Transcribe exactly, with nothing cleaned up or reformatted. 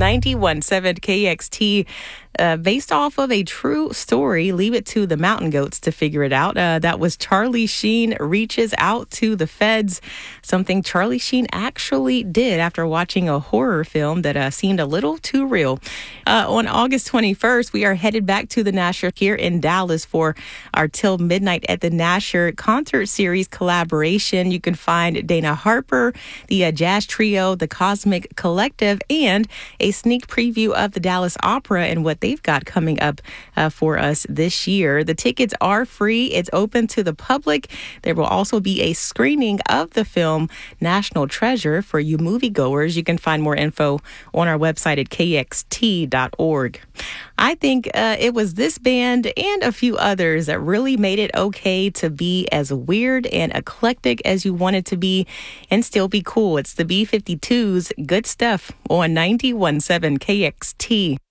ninety-one point seven K X T, uh, based off of a true story. Leave it to the Mountain Goats to figure it out. Uh, that was Charlie Sheen Reaches Out to the Feds, something Charlie Sheen actually did after watching a horror film that uh, seemed a little too real. Uh, on August twenty-first, we are headed back to the Nasher here in Dallas for our Till Midnight at the Nasher concert series collaboration. You can find Dana Harper, the uh, jazz trio, the Cosmic Collective, and a sneak preview of the Dallas Opera and what they've got coming up uh, for us this year. The tickets are free. It's open to the public. There will also be a screening of the film National Treasure for you moviegoers. You can find more info on our website at K X T dot org. I think uh, it was this band and a few others that really made it okay to be as weird and eclectic as you want it to be and still be cool. It's the B fifty-twos. Good stuff on ninety-one point seven K X T.